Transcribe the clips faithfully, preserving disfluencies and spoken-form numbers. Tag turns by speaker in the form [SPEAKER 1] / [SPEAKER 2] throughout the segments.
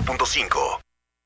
[SPEAKER 1] punto cinco.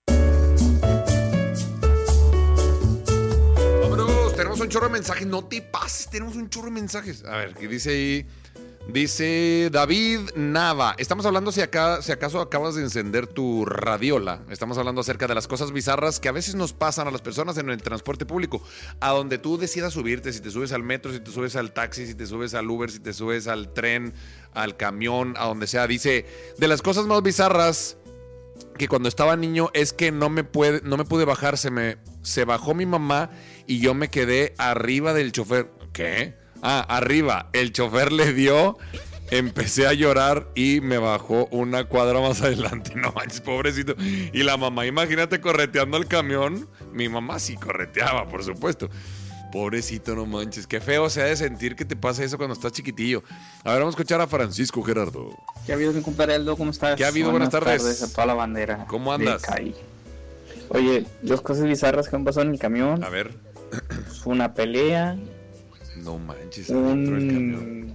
[SPEAKER 2] Vámonos, tenemos un chorro de mensajes. No te pases, tenemos un chorro de mensajes. A ver, ¿qué dice ahí? Dice David Nava. Estamos hablando, si, acá, si acaso acabas de encender tu radiola. Estamos hablando acerca de las cosas bizarras que a veces nos pasan a las personas en el transporte público. A donde tú decidas subirte, si te subes al metro, si te subes al taxi, si te subes al Uber, si te subes al tren, al camión, a donde sea. Dice, de las cosas más bizarras que cuando estaba niño es que no me, puede, no me pude bajar. Se, me, se bajó mi mamá y yo me quedé arriba del chofer. ¿Qué? Ah, arriba, el chofer le dio, empecé a llorar y me bajó una cuadra más adelante. No manches, pobrecito. Y la mamá, imagínate correteando el camión. Mi mamá sí correteaba, por supuesto. Pobrecito, no manches. Qué feo se ha de sentir que te pase eso cuando estás chiquitillo. A ver, vamos a escuchar a Francisco Gerardo.
[SPEAKER 3] ¿Qué ha habido, mi compadre Aldo? ¿Cómo estás?
[SPEAKER 2] ¿Qué ha habido? Buenas, Buenas tardes.
[SPEAKER 3] tardes a toda la bandera.
[SPEAKER 2] ¿Cómo andas?
[SPEAKER 3] Oye, dos cosas bizarras que han pasado en el camión.
[SPEAKER 2] A ver.
[SPEAKER 3] Una pelea.
[SPEAKER 2] No manches,
[SPEAKER 3] un...
[SPEAKER 2] adentro del camión.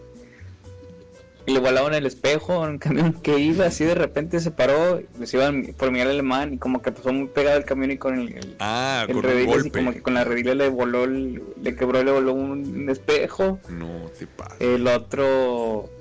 [SPEAKER 3] Y le volaron el espejo en el camión que iba, así de repente se paró, se iban por Miguel Alemán y como que pasó muy pegado el camión y con el, el,
[SPEAKER 2] ah,
[SPEAKER 3] el
[SPEAKER 2] con
[SPEAKER 3] redil,
[SPEAKER 2] un golpe.
[SPEAKER 3] así como que con la redilla le voló, el, le quebró, le voló un espejo.
[SPEAKER 2] No te pasa.
[SPEAKER 3] El otro...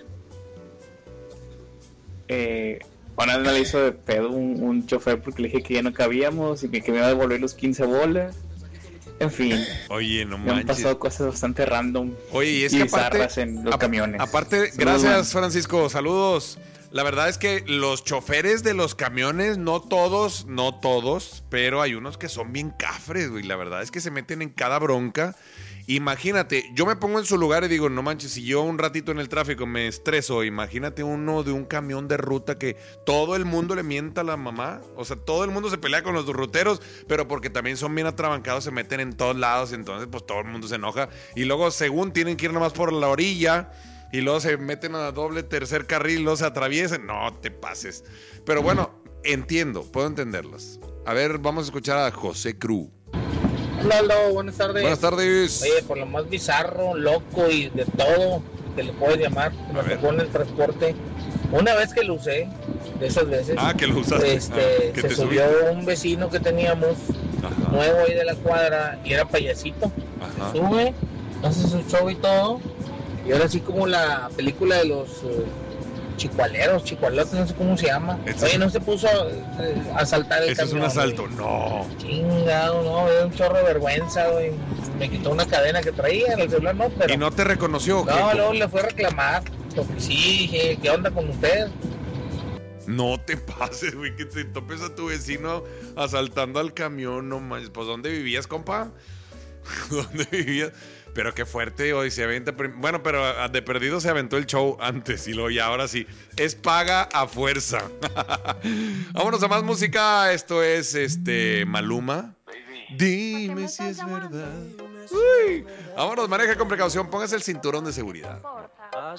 [SPEAKER 3] Eh... Bueno, me le hizo de pedo un, un chofer porque le dije que ya no cabíamos y que, que me iba a devolver los quince bolas. En fin.
[SPEAKER 2] Oye, no
[SPEAKER 3] me
[SPEAKER 2] manches.
[SPEAKER 3] han pasado cosas bastante random.
[SPEAKER 2] Oye, y es
[SPEAKER 3] y
[SPEAKER 2] que aparte,
[SPEAKER 3] en los
[SPEAKER 2] a,
[SPEAKER 3] camiones.
[SPEAKER 2] Aparte,
[SPEAKER 3] Saludos,
[SPEAKER 2] gracias,
[SPEAKER 3] man.
[SPEAKER 2] Francisco. Saludos. La verdad es que los choferes de los camiones, no todos, no todos, pero hay unos que son bien cafres, güey. La verdad es que se meten en cada bronca. Imagínate, yo me pongo en su lugar y digo, no manches, si yo un ratito en el tráfico me estreso, imagínate uno de un camión de ruta que todo el mundo le mienta a la mamá. O sea, todo el mundo se pelea con los ruteros, pero porque también son bien atrabancados, se meten en todos lados, entonces pues todo el mundo se enoja. Y luego, según tienen que ir nomás por la orilla, y luego se meten a doble, tercer carril, luego se atraviesan. No te pases. Pero bueno, entiendo, puedo entenderlos. A ver, vamos a escuchar a José Cruz.
[SPEAKER 4] Hola, Aldo, buenas tardes.
[SPEAKER 2] Buenas tardes.
[SPEAKER 4] Oye, por lo más bizarro, loco y de todo que le puedes llamar, me tocó en el transporte. Una vez que lo usé, de esas veces.
[SPEAKER 2] Ah, que lo usaste.
[SPEAKER 4] Este,
[SPEAKER 2] ah, que
[SPEAKER 4] se
[SPEAKER 2] te
[SPEAKER 4] subió
[SPEAKER 2] subiste.
[SPEAKER 4] un vecino que teníamos,
[SPEAKER 2] Ajá.
[SPEAKER 4] nuevo ahí de la cuadra, y era payasito.
[SPEAKER 2] Ajá.
[SPEAKER 4] Se sube, hace su show y todo. Y ahora sí como la película de los uh, chicualeros, chicualotes, no sé cómo se llama.
[SPEAKER 2] Esto
[SPEAKER 4] Oye,
[SPEAKER 2] es...
[SPEAKER 4] no se puso a, a asaltar el
[SPEAKER 2] Eso
[SPEAKER 4] camión.
[SPEAKER 2] es un asalto,
[SPEAKER 4] güey.
[SPEAKER 2] no.
[SPEAKER 4] Chingado, no, me dio un chorro de vergüenza, güey. Me quitó una cadena que traía en el celular, no, pero...
[SPEAKER 2] ¿Y no te reconoció?
[SPEAKER 4] No,
[SPEAKER 2] ¿qué?
[SPEAKER 4] luego le fue a reclamar. Porque sí, dije, ¿qué onda con usted?
[SPEAKER 2] No te pases, güey, que te topes a tu vecino asaltando al camión, no manches. Pues, ¿dónde vivías, compa? ¿Dónde vivías? Pero qué fuerte, hoy se avienta. Bueno, pero de perdido se aventó el show antes y luego ya, ahora sí. Es paga a fuerza. Vámonos a más música. Esto es este Maluma. Dime si es verdad. Uy. Vámonos, maneja con precaución. Póngase el cinturón de seguridad.